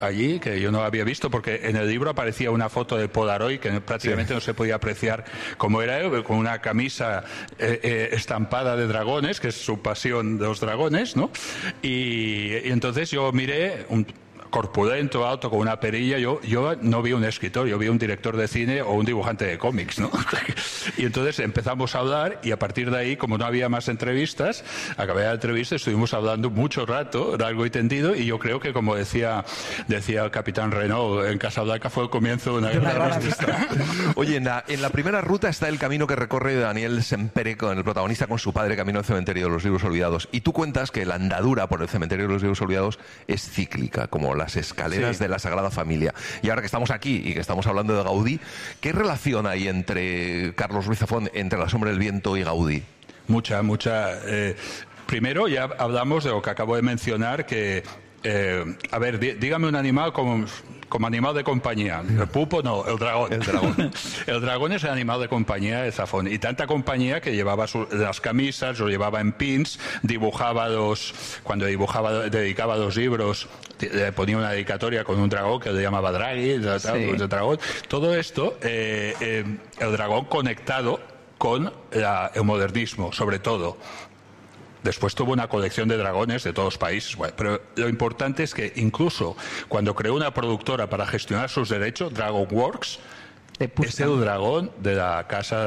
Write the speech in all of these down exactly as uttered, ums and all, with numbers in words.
allí, que yo no había visto, porque en el libro aparecía una foto de Polaroid que prácticamente sí. no se podía apreciar cómo era él, con una camisa eh, eh, estampada de dragones, que es su pasión de los dragones, ¿no? Y, y entonces yo miré un corpulento, alto, con una perilla. Yo, yo no vi un escritor, yo vi un director de cine o un dibujante de cómics, ¿no? Y entonces empezamos a hablar y a partir de ahí, como no había más entrevistas, acabé la entrevista, estuvimos hablando mucho rato, largo y tendido, y yo creo que, como decía decía el capitán Renault en Casablanca, fue el comienzo de una gran amistad. Oye, en la, en la primera ruta está el camino que recorre Daniel Sempere con el protagonista, con su padre, camino al cementerio de los libros olvidados. Y tú cuentas que la andadura por el cementerio de los libros olvidados es cíclica, como las escaleras sí. de la Sagrada Familia. Y ahora que estamos aquí y que estamos hablando de Gaudí, ¿qué relación hay entre Carlos Ruiz Zafón, entre La sombra del viento y Gaudí? Mucha, mucha. Eh, primero ya hablamos de lo que acabo de mencionar, que, eh, a ver, dí, dígame un animal como... como animal de compañía. El pulpo no, el dragón. El dragón. El dragón es el animal de compañía de Zafón. Y tanta compañía que llevaba su, las camisas, lo llevaba en pins, dibujaba los... Cuando dibujaba, dedicaba los libros, le ponía una dedicatoria con un dragón que le llamaba Draghi, sí. el dragón. Todo esto, eh, eh, el dragón conectado con la, el modernismo, sobre todo. Después tuvo una colección de dragones de todos los países, bueno, pero lo importante es que incluso cuando creó una productora para gestionar sus derechos, DragonWorks, es el dragón de la casa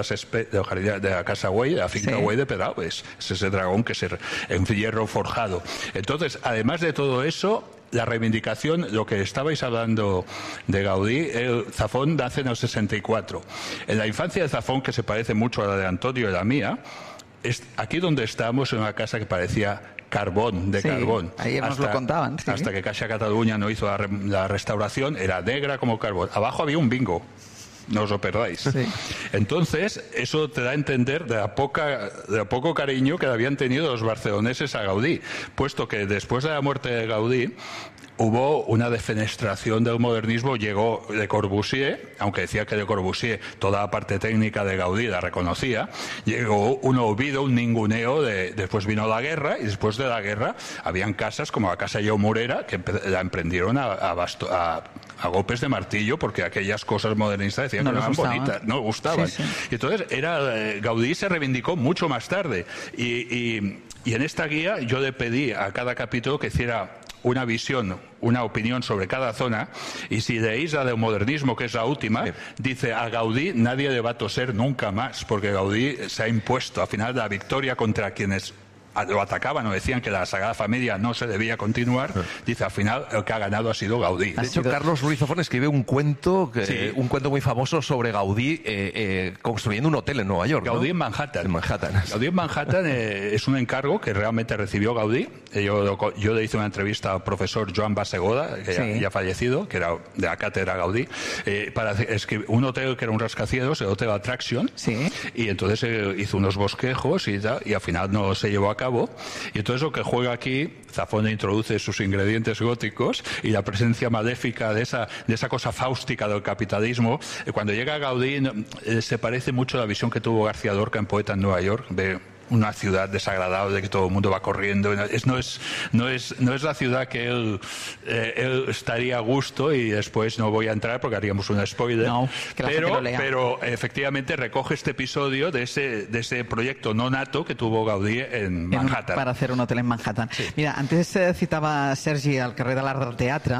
de la casa Güell, de la finca Güell sí. de Pedralbes. Es ese dragón que es en hierro forjado. Entonces, además de todo eso, la reivindicación, lo que estabais hablando de Gaudí, el Zafón nace en el sesenta y cuatro. En la infancia de Zafón, que se parece mucho a la de Antonio y la mía, es aquí donde estábamos, en una casa que parecía carbón, de sí, carbón. Ahí nos hasta, lo contaban. Sí. Hasta que Caixa Cataluña no hizo la, re, la restauración, era negra como carbón. Abajo había un bingo. No os lo perdáis. Sí. Entonces, eso te da a entender de la poca, de la poco cariño que habían tenido los barceloneses a Gaudí, puesto que después de la muerte de Gaudí hubo una defenestración del modernismo. Llegó Le Corbusier, aunque decía que Le Corbusier toda la parte técnica de Gaudí la reconocía, llegó un olvido, un ninguneo, de, después vino la guerra, y después de la guerra habían casas como la Casa Lleó Morera que la emprendieron a, a, basto, a, a golpes de martillo, porque aquellas cosas modernistas decían no que no eran gustaban. bonitas, no gustaban. Sí, sí. Y entonces era, eh, Gaudí se reivindicó mucho más tarde, y, y, y en esta guía yo le pedí a cada capítulo que hiciera una visión, una opinión sobre cada zona, y si leéis la del modernismo, que es la última, sí. dice, a Gaudí nadie le va a toser nunca más, porque Gaudí se ha impuesto. Al final, la victoria contra quienes lo atacaban o decían que la Sagrada Familia no se debía continuar, sí. dice, al final el que ha ganado ha sido Gaudí. De hecho, Carlos Ruiz Zafón escribe un cuento que, sí. un cuento muy famoso sobre Gaudí eh, eh, construyendo un hotel en Nueva York. Gaudí ¿no? en Manhattan. En Manhattan. Gaudí en Manhattan eh, es un encargo que realmente recibió Gaudí. Yo, yo le hice una entrevista al profesor Joan Basegoda, que sí. ya, ya fallecido, que era de la cátedra Gaudí, eh, para escribir un hotel que era un rascacielos, el Hotel Attraction, sí. y entonces eh, hizo unos bosquejos y, y al final no se llevó a cabo. Y entonces lo que juega aquí, Zafón introduce sus ingredientes góticos y la presencia maléfica de esa, de esa cosa fáustica del capitalismo. Cuando llega Gaudí eh, se parece mucho a la visión que tuvo García Lorca en Poeta en Nueva York, de una ciudad desagradable que todo el mundo va corriendo. Es, no, es, no, es, no es la ciudad que él, eh, él estaría a gusto, y después no voy a entrar porque haríamos un spoiler. No, que la pero, gente lo lea. pero efectivamente recoge este episodio de ese, de ese proyecto no nato que tuvo Gaudí en Manhattan. En un, para hacer un hotel en Manhattan. Sí. Mira, antes eh, citaba Sergi al carrer de l'Art del Teatre.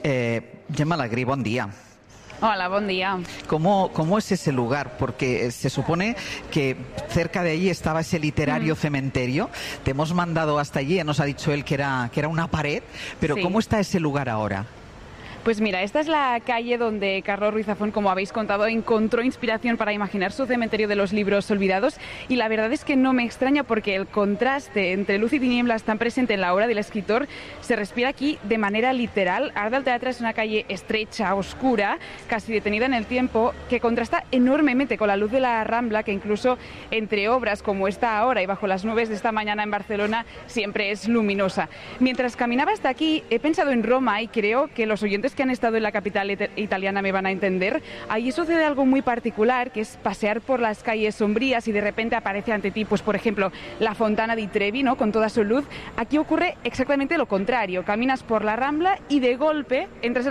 Eh, Gemma Alegrí, bon dia. Hola, buen día. ¿Cómo, ¿Cómo es ese lugar? Porque se supone que cerca de allí estaba ese literario mm. cementerio. Te hemos mandado hasta allí, nos ha dicho él que era, que era una pared, pero sí. ¿cómo está ese lugar ahora? Pues mira, esta es la calle donde Carlos Ruiz Zafón, como habéis contado, encontró inspiración para imaginar su cementerio de los libros olvidados, y la verdad es que no me extraña, porque el contraste entre luz y tinieblas tan presente en la obra del escritor se respira aquí de manera literal. Art del Teatre es una calle estrecha, oscura, casi detenida en el tiempo, que contrasta enormemente con la luz de la Rambla, que incluso entre obras como esta ahora y bajo las nubes de esta mañana en Barcelona siempre es luminosa. Mientras caminaba hasta aquí he pensado en Roma, y creo que los oyentes aquellos que han estado en la capital it- italiana me van a entender. Allí sucede algo muy particular, que es pasear por las calles sombrías y de repente aparece ante ti, pues por ejemplo, la Fontana di Trevi, ¿no?, con toda su luz. Aquí ocurre exactamente lo contrario. Caminas por la Rambla y de golpe entras en